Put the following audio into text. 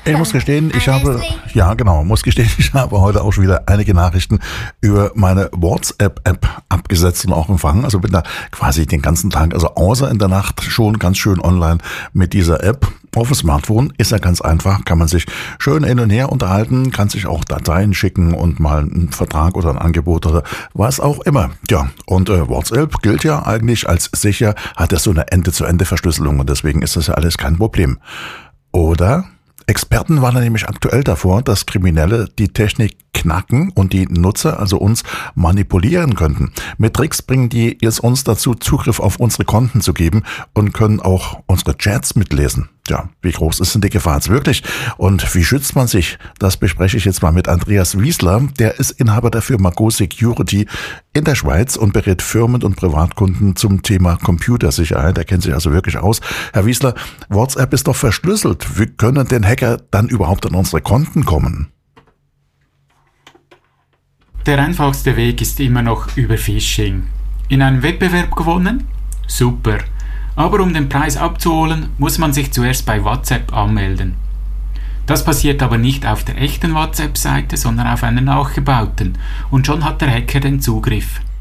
Ich muss gestehen, ich habe heute auch schon wieder einige Nachrichten über meine WhatsApp-App abgesetzt und auch empfangen. Also bin da quasi den ganzen Tag, also außer in der Nacht, schon ganz schön online mit dieser App. Auf dem Smartphone ist ja ganz einfach, kann man sich schön hin und her unterhalten, kann sich auch Dateien schicken und mal einen Vertrag oder ein Angebot oder was auch immer. Ja, und WhatsApp gilt ja eigentlich als sicher, hat ja so eine Ende-zu-Ende-Verschlüsselung und deswegen ist das ja alles kein Problem. Oder? Experten waren nämlich aktuell davor, dass Kriminelle die Technik knacken und die Nutzer, also uns, manipulieren könnten. Mit Tricks bringen die jetzt uns dazu, Zugriff auf unsere Konten zu geben und können auch unsere Chats mitlesen. Ja, wie groß ist denn die Gefahr jetzt wirklich? Und wie schützt man sich? Das bespreche ich jetzt mal mit Andreas Wiesler. Der ist Inhaber der Firma Go Security in der Schweiz und berät Firmen und Privatkunden zum Thema Computersicherheit. Er kennt sich also wirklich aus. Herr Wiesler, WhatsApp ist doch verschlüsselt. Wie können denn Hacker dann überhaupt an unsere Konten kommen? Der einfachste Weg ist immer noch über Phishing. In einem Wettbewerb gewonnen? Super. Aber um den Preis abzuholen, muss man sich zuerst bei WhatsApp anmelden. Das passiert aber nicht auf der echten WhatsApp-Seite, sondern auf einer nachgebauten. Und schon hat der Hacker den Zugriff.